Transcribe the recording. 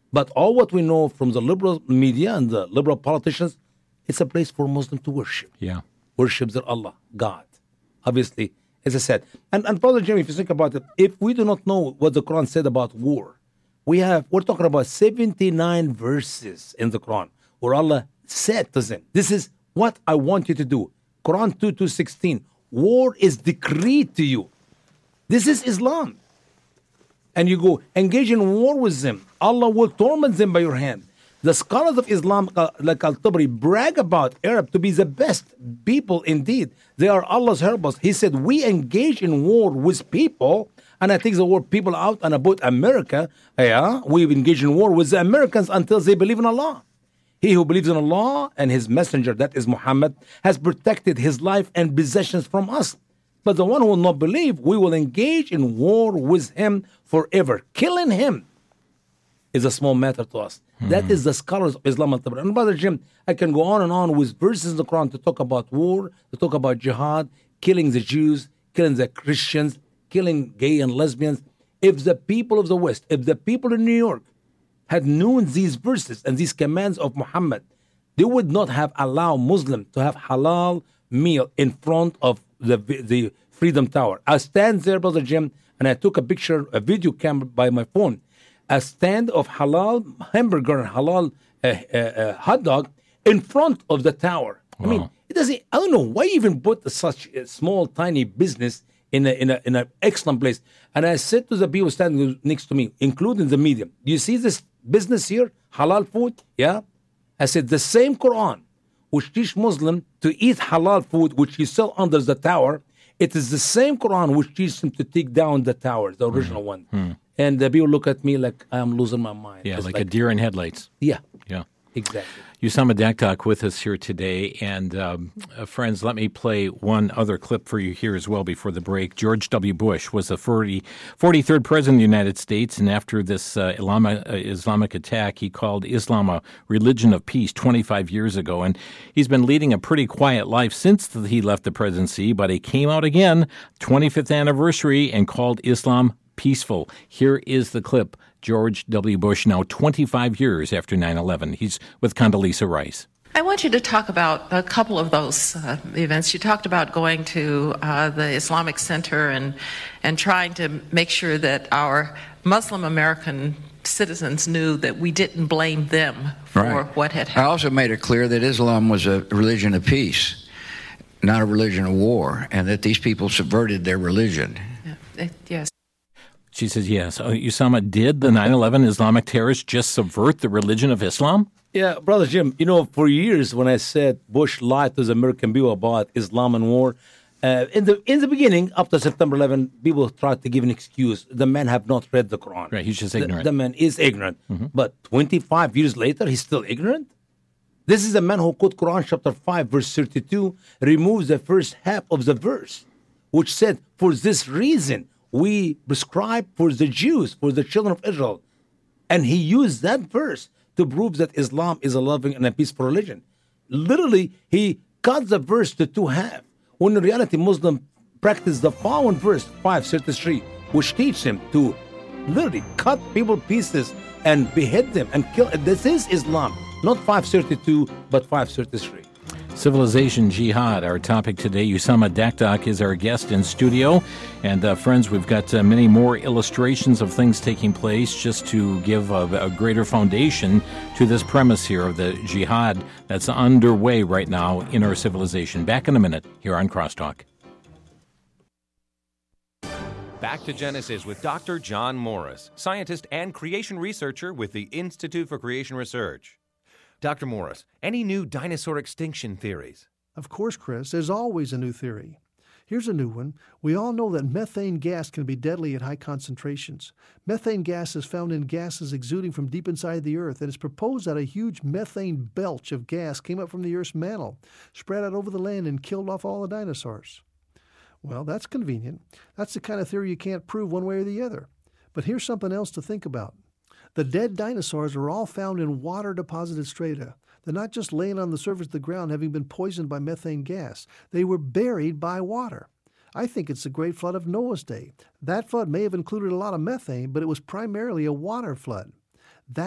But all what we know from the liberal media and the liberal politicians, it's a place for Muslims to worship. Yeah. Worship their Allah, God. Obviously, as I said. And Brother Jimmy, if you think about it, if we do not know what the Quran said about war, we're talking about 79 verses in the Quran where Allah said to them, this is what I want you to do. Quran 2:16, war is decreed to you. This is Islam. And you go engage in war with them. Allah will torment them by your hand. The scholars of Islam, like Al-Tabari, brag about Arab to be the best people indeed. They are Allah's helpers. He said, we engage in war with people, and I take the word people out and about America. Yeah, we engage in war with the Americans until they believe in Allah. He who believes in Allah and his messenger, that is Muhammad, has protected his life and possessions from us. But the one who will not believe, we will engage in war with him forever. Killing him is a small matter to us. That is the scholars of Islam. And Brother Jim, I can go on and on with verses in the Quran to talk about war, to talk about jihad, killing the Jews, killing the Christians, killing gay and lesbians. If the people of the West, if the people in New York had known these verses and these commands of Muhammad, they would not have allowed Muslims to have halal meal in front of the Freedom Tower. I stand there, Brother Jim, and I took a picture, a video camera by my phone. A stand of halal hamburger and halal hot dog in front of the tower. Wow. I mean, it doesn't. I don't know why even put such a small, tiny business in an excellent place. And I said to the people standing next to me, including the media, "Do you see this business here, halal food?" Yeah. I said the same Quran which teach Muslim to eat halal food, which you sell under the tower. It is the same Quran which teaches them to take down the tower, the original one. And the people look at me like I'm losing my mind. Yeah, like a deer in headlights. Yeah. Yeah. Exactly. Usama Daktak with us here today. And friends, let me play one other clip for you here as well before the break. George W. Bush was the 43rd president of the United States, and after this Islamic attack, he called Islam a religion of peace 25 years ago. And he's been leading a pretty quiet life since he left the presidency, but he came out again, 25th anniversary, and called Islam peaceful. Here is the clip. George W. Bush, now 25 years after 9/11. He's with Condoleezza Rice. I want you to talk about a couple of those events. You talked about going to the Islamic Center and trying to make sure that our Muslim American citizens knew that we didn't blame them for what had happened. I also made it clear that Islam was a religion of peace, not a religion of war, and that these people subverted their religion. Yes. She says, yes. Usama, did the 9/11 Islamic terrorists just subvert the religion of Islam? Yeah, Brother Jim, for years when I said Bush lied to the American people about Islam and war, in the beginning, up to September 11, people tried to give an excuse. The man have not read the Quran. Right, he's just ignorant. The man is ignorant. But 25 years later, he's still ignorant? This is a man who quote Quran chapter 5, verse 32, removes the first half of the verse, which said, for this reason, we prescribe for the Jews, for the children of Israel. And he used that verse to prove that Islam is a loving and a peaceful religion. Literally, he cut the verse to two halves. When in reality, Muslims practice the following verse, 533, which teach them to literally cut people pieces and behead them and kill. This is Islam, not 532, but 533. Civilization Jihad, our topic today. Usama Daktak is our guest in studio. And friends, we've got many more illustrations of things taking place just to give a greater foundation to this premise here of the jihad that's underway right now in our civilization. Back in a minute here on Crosstalk. Back to Genesis with Dr. John Morris, scientist and creation researcher with the Institute for Creation Research. Dr. Morris, any new dinosaur extinction theories? Of course, Chris. There's always a new theory. Here's a new one. We all know that methane gas can be deadly at high concentrations. Methane gas is found in gases exuding from deep inside the Earth. It is proposed that a huge methane belch of gas came up from the Earth's mantle, spread out over the land, and killed off all the dinosaurs. Well, that's convenient. That's the kind of theory you can't prove one way or the other. But here's something else to think about. The dead dinosaurs are all found in water-deposited strata. They're not just laying on the surface of the ground having been poisoned by methane gas. They were buried by water. I think it's the Great Flood of Noah's day. That flood may have included a lot of methane, but it was primarily a water flood.